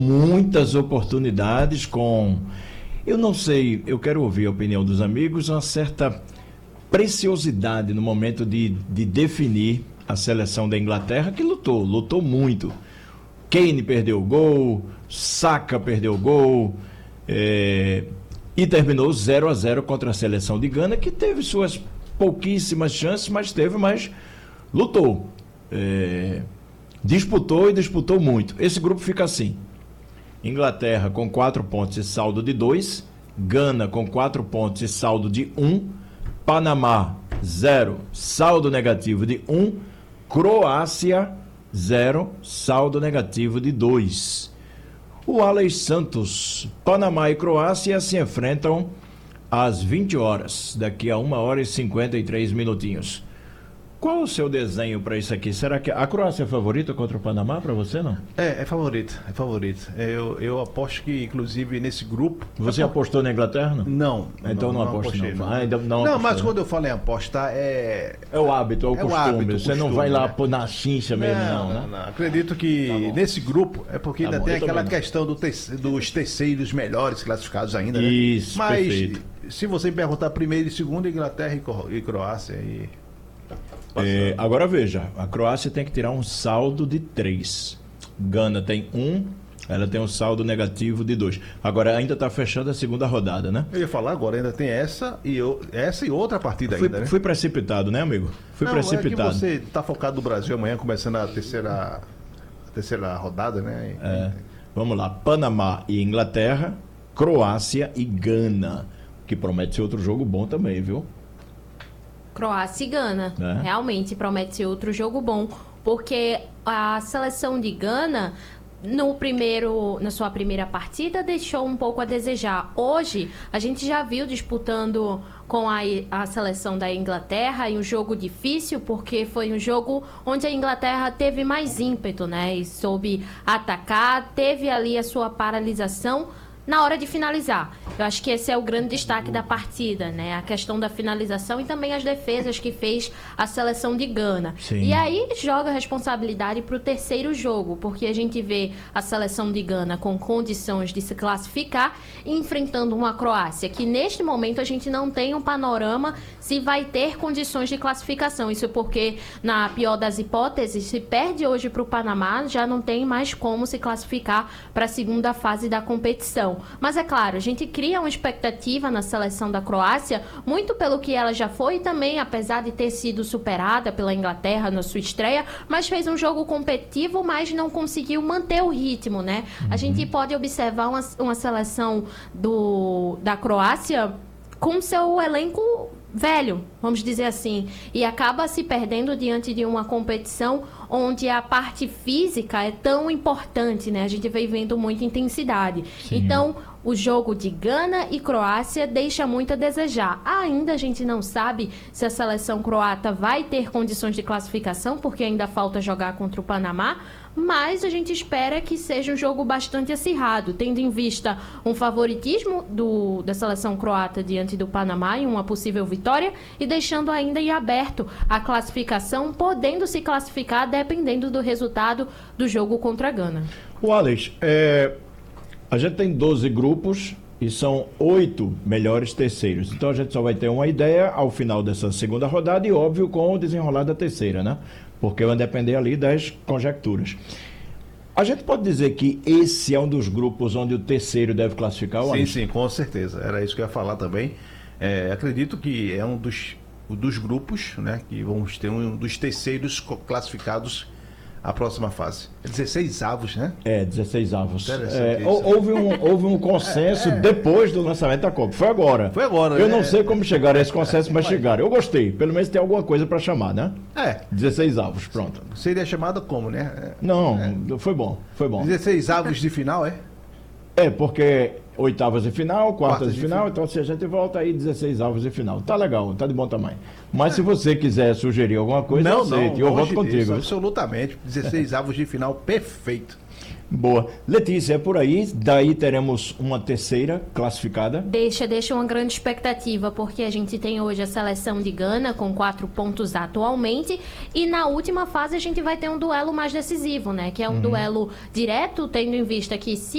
muitas oportunidades com, eu não sei, eu quero ouvir a opinião dos amigos, uma certa preciosidade no momento de definir a seleção da Inglaterra, que lutou muito. Kane perdeu o gol, Saka perdeu o gol, e terminou 0-0 contra a seleção de Gana, que teve suas pouquíssimas chances, mas lutou. Disputou muito. Esse grupo fica assim: Inglaterra com 4 pontos e saldo de 2, Gana com 4 pontos e saldo de 1, Panamá 0, saldo negativo de 1, Croácia 0, saldo negativo de 2. O Alex Santos, Panamá e Croácia se enfrentam às 20 horas, daqui a 1 hora e 53 minutinhos. Qual o seu desenho para isso aqui? Será que a Croácia é favorita contra o Panamá para você, não? É favorito. Eu aposto que, inclusive, nesse grupo... Você apostou na Inglaterra, não? Não. Então não apostei, não. Ainda não apostou, mas quando eu falo em apostar, é o hábito, é o costume. Você não vai lá pôr na chincha mesmo, não. Acredito que nesse grupo, é porque ainda tem aquela questão dos terceiros melhores classificados ainda, né? Isso, mas, perfeito. Se você me perguntar primeiro e segundo, Inglaterra e Croácia agora veja, a Croácia tem que tirar um saldo de 3. Gana tem 1, ela tem um saldo negativo de 2. Agora ainda está fechando a segunda rodada, né? Eu ia falar agora, ainda tem essa e outra partida ainda, né? Fui precipitado, né, amigo? Precipitado. É que você está focado no Brasil amanhã, começando a terceira rodada, né? Vamos lá, Panamá e Inglaterra, Croácia e Gana, que promete ser outro jogo bom também, viu? Croácia e Gana, realmente promete ser outro jogo bom, porque a seleção de Gana, na sua primeira partida, deixou um pouco a desejar. Hoje, a gente já viu disputando com a seleção da Inglaterra em um jogo difícil, porque foi um jogo onde a Inglaterra teve mais ímpeto, né? E soube atacar, teve ali a sua paralisação na hora de finalizar. Eu acho que esse é o grande destaque da partida, né? A questão da finalização e também as defesas que fez a seleção de Gana. Sim. E aí joga a responsabilidade para o terceiro jogo, porque a gente vê a seleção de Gana com condições de se classificar enfrentando uma Croácia, que neste momento a gente não tem um panorama se vai ter condições de classificação. Isso porque, na pior das hipóteses, se perde hoje para o Panamá, já não tem mais como se classificar para a segunda fase da competição. Mas é claro, a gente cria uma expectativa na seleção da Croácia, muito pelo que ela já foi e também, apesar de ter sido superada pela Inglaterra na sua estreia, mas fez um jogo competitivo, mas não conseguiu manter o ritmo, né? A gente pode observar uma seleção da Croácia com seu elenco velho, vamos dizer assim, e acaba se perdendo diante de uma competição onde a parte física é tão importante, né? A gente vem vendo muita intensidade. Sim. Então, o jogo de Gana e Croácia deixa muito a desejar. Ainda a gente não sabe se a seleção croata vai ter condições de classificação, porque ainda falta jogar contra o Panamá, mas a gente espera que seja um jogo bastante acirrado, tendo em vista um favoritismo da seleção croata diante do Panamá em uma possível vitória e deixando ainda em aberto a classificação, podendo se classificar dependendo do resultado do jogo contra a Gana. O Alex, a gente tem 12 grupos e são 8 melhores terceiros. Então a gente só vai ter uma ideia ao final dessa segunda rodada e, óbvio, com o desenrolar da terceira, né? Porque vai depender ali das conjecturas. A gente pode dizer que esse é um dos grupos onde o terceiro deve classificar? Sim, com certeza. Era isso que eu ia falar também. Acredito que é um dos grupos, né, que vamos ter um dos terceiros classificados à próxima fase. 16 avos, né? 16 avos. Houve um consenso depois do lançamento da Copa. Foi agora. Eu não sei como chegaram a esse consenso, mas chegaram. Eu gostei. Pelo menos tem alguma coisa para chamar, né? 16 avos, pronto. Seria chamada como, né? Foi bom. 16 avos de final, porque oitavas de final, quartas de final, então se a gente volta aí 16 avos de final. Tá legal, tá de bom tamanho. Mas se você quiser sugerir alguma coisa, eu aceito, eu volto contigo. Absolutamente, 16 avos de final, perfeito. Boa. Letícia, é por aí, daí teremos uma terceira classificada? Deixa uma grande expectativa, porque a gente tem hoje a seleção de Gana com 4 pontos atualmente, e na última fase a gente vai ter um duelo mais decisivo, né? Que é um duelo direto, tendo em vista que se